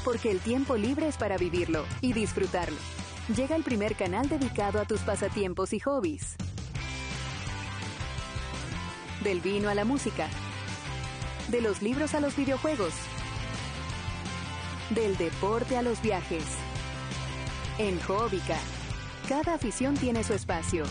porque el tiempo libre es para vivirlo y disfrutarlo. Llega el primer canal dedicado a tus pasatiempos y hobbies. Del vino a la música. De los libros a los videojuegos. Del deporte a los viajes. En Hobbica, cada afición tiene su espacio.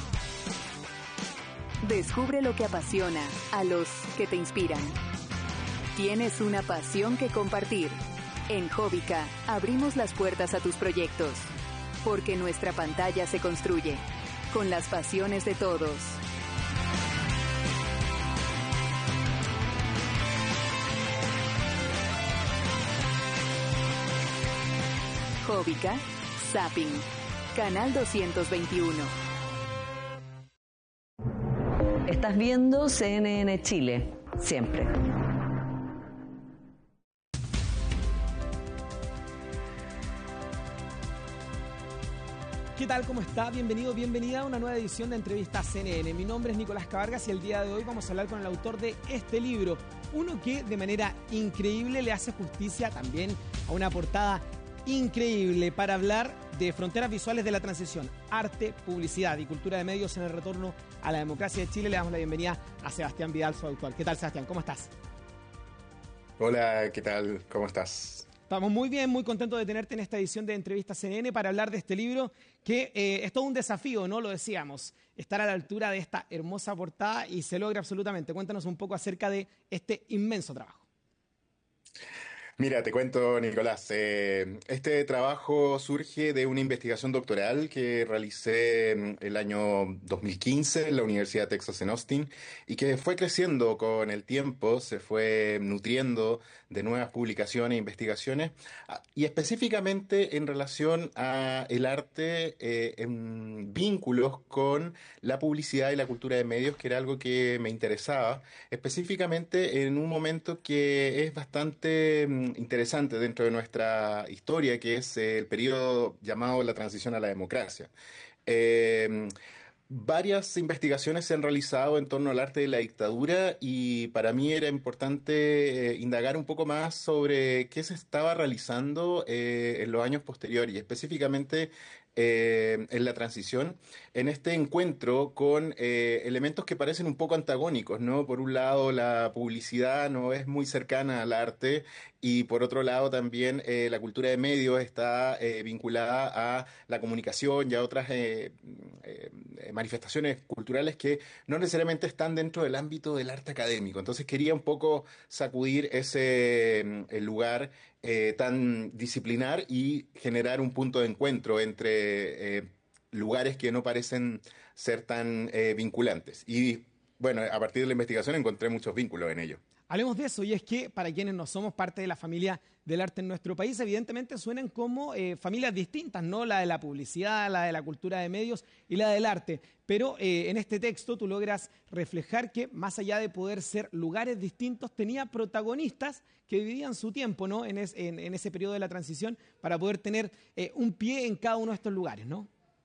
Descubre lo que apasiona a los que te inspiran. Tienes una pasión que compartir. En Hobbica abrimos las puertas a tus proyectos, porque nuestra pantalla se construye con las pasiones de todos. Hobbica, Zapping, Canal 221. Estás viendo CNN Chile, siempre. ¿Qué tal? ¿Cómo está? Bienvenido, bienvenida a una nueva edición de Entrevista CNN. Mi nombre es Nicolás Cabargas y el día de hoy vamos a hablar con el autor de este libro. Uno que de manera increíble le hace justicia también a una portada increíble para hablar de fronteras visuales de la transición, arte, publicidad y cultura de medios en el retorno a la democracia de Chile. Le damos la bienvenida a Sebastián Vidal, su autor. ¿Qué tal, Sebastián? ¿Cómo estás? Hola, ¿qué tal? ¿Cómo estás? Estamos muy bien, muy contentos de tenerte en esta edición de Entrevista CNN para hablar de este libro que es todo un desafío, ¿no? Lo decíamos, estar a la altura de esta hermosa portada y se logra absolutamente. Cuéntanos un poco acerca de este inmenso trabajo. Mira, te cuento, Nicolás. Este trabajo surge de una investigación doctoral que realicé el año 2015 en la Universidad de Texas en Austin y que fue creciendo con el tiempo, se fue nutriendo de nuevas publicaciones e investigaciones y específicamente en relación a el arte en vínculos con la publicidad y la cultura de medios, que era algo que me interesaba, específicamente en un momento que es bastante interesante dentro de nuestra historia, que es el periodo llamado la transición a la democracia. Varias investigaciones se han realizado en torno al arte de la dictadura y para mí era importante indagar un poco más sobre qué se estaba realizando en los años posteriores y específicamente en la transición, en este encuentro con elementos que parecen un poco antagónicos, ¿no? Por un lado, la publicidad no es muy cercana al arte y por otro lado también la cultura de medios está vinculada a la comunicación y a otras manifestaciones culturales que no necesariamente están dentro del ámbito del arte académico. Entonces quería un poco sacudir ese el lugar tan disciplinar y generar un punto de encuentro entre lugares que no parecen ser tan vinculantes. Y bueno, a partir de la investigación encontré muchos vínculos en ello. Hablemos de eso, y es que para quienes no somos parte de la familia del arte en nuestro país, evidentemente suenan como familias distintas, ¿no? La de la publicidad, la de la cultura de medios y la del arte. Pero en este texto tú logras reflejar que, más allá de poder ser lugares distintos, tenía protagonistas que dividían su tiempo, ¿no? En ese periodo de la transición para poder tener un pie en cada uno de estos lugares, ¿no?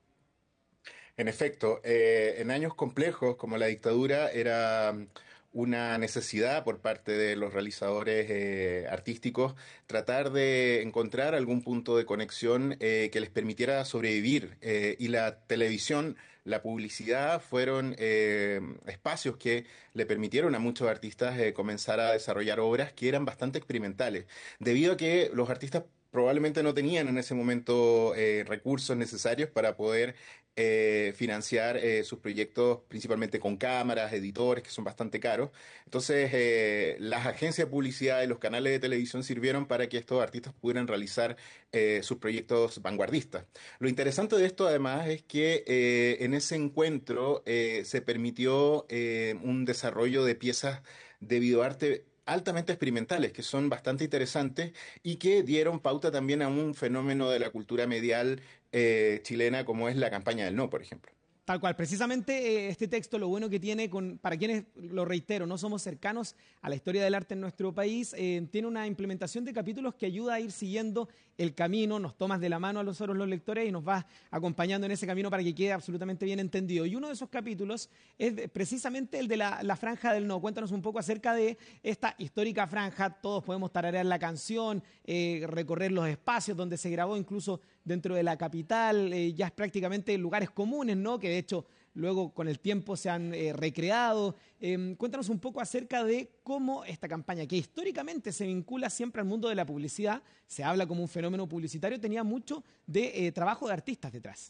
En efecto, en años complejos como la dictadura era una necesidad por parte de los realizadores artísticos tratar de encontrar algún punto de conexión que les permitiera sobrevivir. Y la televisión, la publicidad fueron espacios que le permitieron a muchos artistas comenzar a desarrollar obras que eran bastante experimentales, debido a que los artistas probablemente no tenían en ese momento recursos necesarios para poder financiar sus proyectos principalmente con cámaras, editores que son bastante caros. Entonces, las agencias de publicidad y los canales de televisión sirvieron para que estos artistas pudieran realizar sus proyectos vanguardistas. Lo interesante de esto además es que en ese encuentro se permitió un desarrollo de piezas de videoarte altamente experimentales, que son bastante interesantes y que dieron pauta también a un fenómeno de la cultura medial chilena como es la campaña del no, por ejemplo. Tal cual, precisamente este texto lo bueno que tiene, para quienes, lo reitero, no somos cercanos a la historia del arte en nuestro país, tiene una implementación de capítulos que ayuda a ir siguiendo el camino, nos tomas de la mano a nosotros los lectores y nos vas acompañando en ese camino para que quede absolutamente bien entendido. Y uno de esos capítulos es precisamente el de la Franja del No. Cuéntanos un poco acerca de esta histórica franja, todos podemos tararear la canción, recorrer los espacios donde se grabó, incluso dentro de la capital, ya es prácticamente lugares comunes, ¿no? Que de hecho luego con el tiempo se han recreado. Cuéntanos un poco acerca de cómo esta campaña, que históricamente se vincula siempre al mundo de la publicidad, se habla como un fenómeno publicitario, tenía mucho de trabajo de artistas detrás.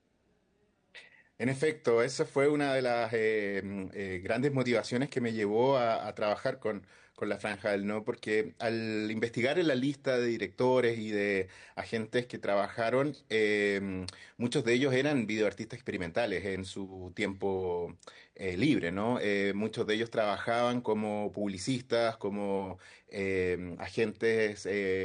En efecto, esa fue una de las grandes motivaciones que me llevó a trabajar con la Franja del No, porque al investigar en la lista de directores y de agentes que trabajaron, muchos de ellos eran videoartistas experimentales en su tiempo libre, ¿no? Muchos de ellos trabajaban como publicistas, como agentes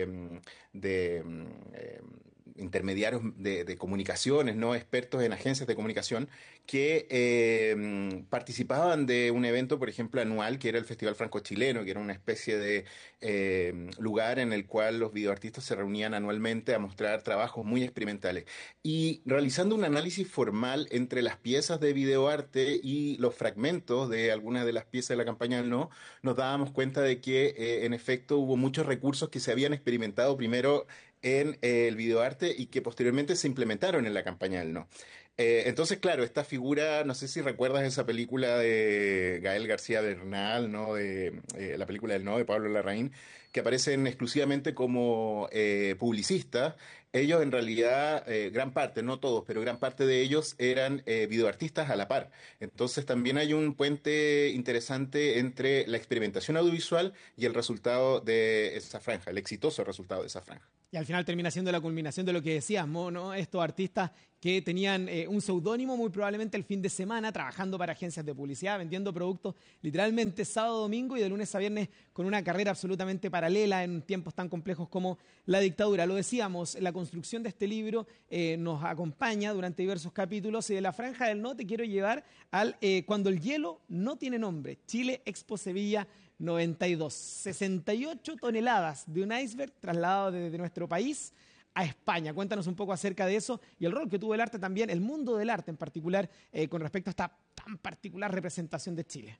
de intermediarios de comunicaciones, ¿no? Expertos en agencias de comunicación que participaban de un evento, por ejemplo, anual, que era el Festival Franco-Chileno, que era una especie de lugar en el cual los videoartistas se reunían anualmente a mostrar trabajos muy experimentales. Y realizando un análisis formal entre las piezas de videoarte y los fragmentos de algunas de las piezas de la campaña del No, nos dábamos cuenta de que, en efecto, hubo muchos recursos que se habían experimentado primero en el videoarte y que posteriormente se implementaron en la campaña del No. Entonces, claro, esta figura, no sé si recuerdas esa película de Gael García Bernal, ¿no? De la película del No, de Pablo Larraín, que aparecen exclusivamente como publicistas. Ellos en realidad, gran parte, no todos, pero gran parte de ellos eran videoartistas a la par. Entonces también hay un puente interesante entre la experimentación audiovisual y el resultado de esa franja, el exitoso resultado de esa franja. Y al final termina siendo la culminación de lo que decías, Mo, ¿no? Estos artistas que tenían un seudónimo muy probablemente el fin de semana, trabajando para agencias de publicidad, vendiendo productos literalmente sábado, domingo y de lunes a viernes con una carrera absolutamente paralela en tiempos tan complejos como la dictadura. Lo decíamos, la construcción de este libro nos acompaña durante diversos capítulos y de la Franja del No te quiero llevar al Cuando el hielo no tiene nombre, Chile Expo Sevilla 92, 68 toneladas de un iceberg trasladado desde nuestro país a España. Cuéntanos un poco acerca de eso y el rol que tuvo el arte también, el mundo del arte en particular, con respecto a esta tan particular representación de Chile.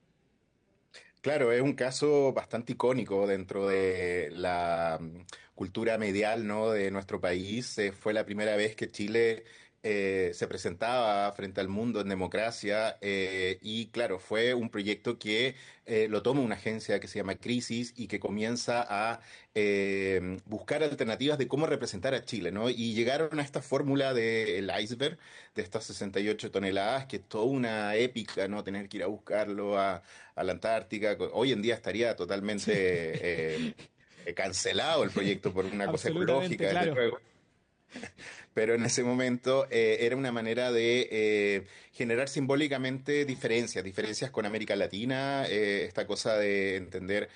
Claro, es un caso bastante icónico dentro de la cultura medial, ¿no? De nuestro país. Fue la primera vez que Chile se presentaba frente al mundo en democracia y claro, fue un proyecto que lo toma una agencia que se llama Crisis y que comienza a buscar alternativas de cómo representar a Chile, ¿no? Y llegaron a esta fórmula del iceberg, de estas 68 toneladas, que es toda una épica, ¿no? Tener que ir a buscarlo a la Antártica. Hoy en día estaría totalmente cancelado el proyecto por una cosa ecológica, claro. desde luego. Pero en ese momento era una manera de generar simbólicamente diferencias con América Latina, esta cosa de entender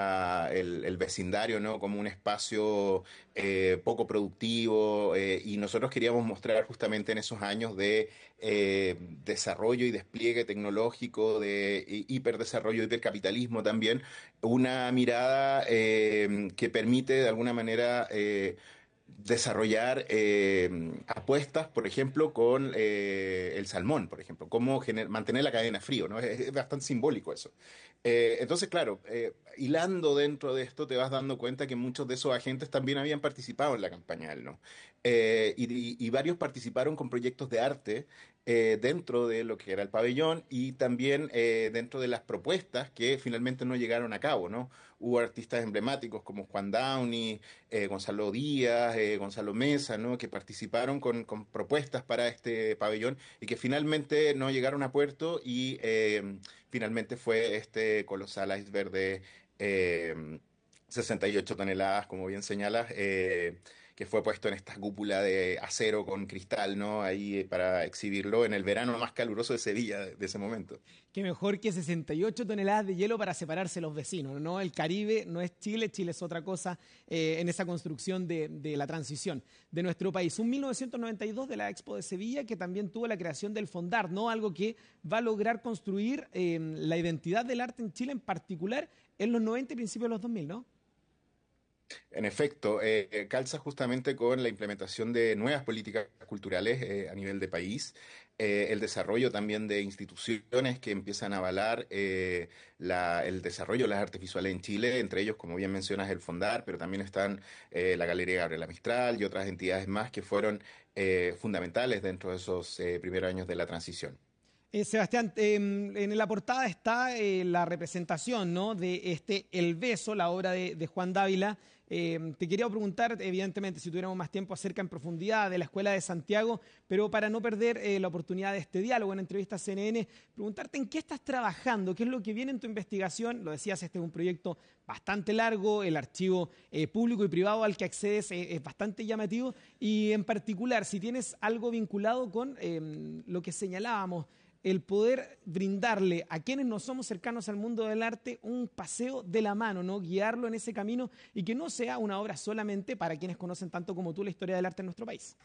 el vecindario, ¿no? Como un espacio poco productivo, y nosotros queríamos mostrar justamente en esos años de desarrollo y despliegue tecnológico, de hiperdesarrollo, hipercapitalismo también, una mirada que permite de alguna manera desarrollar apuestas, por ejemplo, con el salmón, por ejemplo, cómo mantener la cadena frío, ¿no? Es bastante simbólico eso. Entonces, claro, hilando dentro de esto te vas dando cuenta que muchos de esos agentes también habían participado en la campaña del No. Y varios participaron con proyectos de arte dentro de lo que era el pabellón y también dentro de las propuestas que finalmente no llegaron a cabo, ¿no? Hubo artistas emblemáticos como Juan Downey, Gonzalo Díaz, Gonzalo Mesa, ¿no? Que participaron con propuestas para este pabellón y que finalmente no llegaron a puerto y finalmente fue este colosal iceberg de 68 toneladas, como bien señalas, que fue puesto en esta cúpula de acero con cristal, ¿no? Ahí para exhibirlo en el verano más caluroso de Sevilla de ese momento. Qué mejor que 68 toneladas de hielo para separarse los vecinos, ¿no? El Caribe no es Chile, Chile es otra cosa en esa construcción de la transición de nuestro país. Un 1992 de la Expo de Sevilla que también tuvo la creación del Fondart, ¿no? Algo que va a lograr construir la identidad del arte en Chile, en particular en los 90 y principios de los 2000, ¿no? En efecto, calza justamente con la implementación de nuevas políticas culturales a nivel de país, el desarrollo también de instituciones que empiezan a avalar el desarrollo de las artes visuales en Chile, entre ellos, como bien mencionas, el Fondar, pero también están la Galería Gabriela Mistral y otras entidades más que fueron fundamentales dentro de esos primeros años de la transición. Sebastián, en la portada está la representación, ¿no?, de El Beso, la obra de Juan Dávila. Te quería preguntar, evidentemente, si tuviéramos más tiempo acerca en profundidad de la Escuela de Santiago, pero para no perder la oportunidad de este diálogo en Entrevista CNN, preguntarte en qué estás trabajando, qué es lo que viene en tu investigación. Lo decías, este es un proyecto bastante largo, el archivo público y privado al que accedes es bastante llamativo, y en particular, si tienes algo vinculado con lo que señalábamos, el poder brindarle a quienes no somos cercanos al mundo del arte un paseo de la mano, ¿no? Guiarlo en ese camino y que no sea una obra solamente para quienes conocen tanto como tú la historia del arte en nuestro país.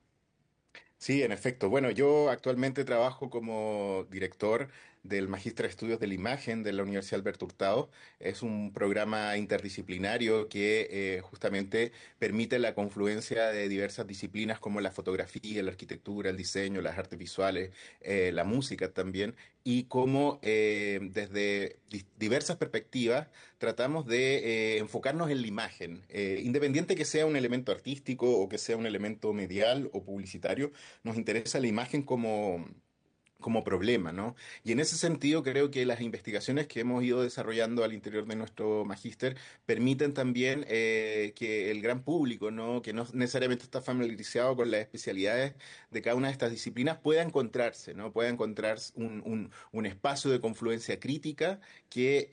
Sí, en efecto. Bueno, yo actualmente trabajo como director del Magíster de Estudios de la Imagen de la Universidad Alberto Hurtado. Es un programa interdisciplinario que justamente permite la confluencia de diversas disciplinas como la fotografía, la arquitectura, el diseño, las artes visuales, la música también, y cómo desde diversas perspectivas tratamos de enfocarnos en la imagen, independiente que sea un elemento artístico o que sea un elemento medial o publicitario. Nos interesa la imagen como problema, ¿no? Y en ese sentido creo que las investigaciones que hemos ido desarrollando al interior de nuestro magíster permiten también que el gran público, ¿no?, que no necesariamente está familiarizado con las especialidades de cada una de estas disciplinas, pueda encontrarse, ¿no? Pueda encontrar un espacio de confluencia crítica que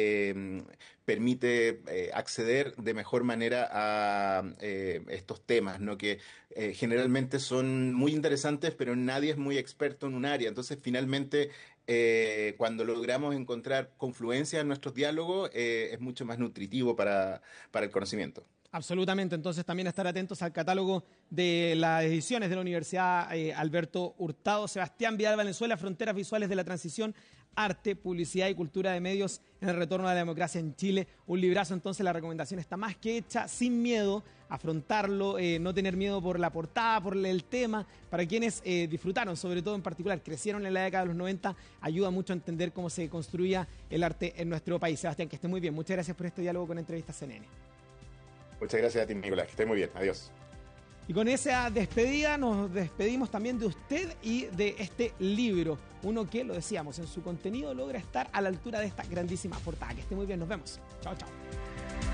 permite acceder de mejor manera a estos temas, ¿no?, que generalmente son muy interesantes, pero nadie es muy experto en un área. Entonces, finalmente, cuando logramos encontrar confluencia en nuestros diálogos, es mucho más nutritivo para el conocimiento. Absolutamente, entonces también estar atentos al catálogo de las ediciones de la Universidad Alberto Hurtado. Sebastián Vidal Valenzuela, Fronteras Visuales de la Transición, Arte, Publicidad y Cultura de Medios en el Retorno a la Democracia en Chile. Un librazo, entonces la recomendación está más que hecha, sin miedo, afrontarlo, no tener miedo por la portada, por el tema. Para quienes disfrutaron, sobre todo en particular, crecieron en la década de los 90, ayuda mucho a entender cómo se construía el arte en nuestro país. Sebastián, que esté muy bien. Muchas gracias por este diálogo con Entrevista CNN. Muchas gracias a ti, Nicolás. Que esté muy bien. Adiós. Y con esa despedida nos despedimos también de usted y de este libro. Uno que, lo decíamos, en su contenido logra estar a la altura de esta grandísima portada. Que esté muy bien. Nos vemos. Chao, chao.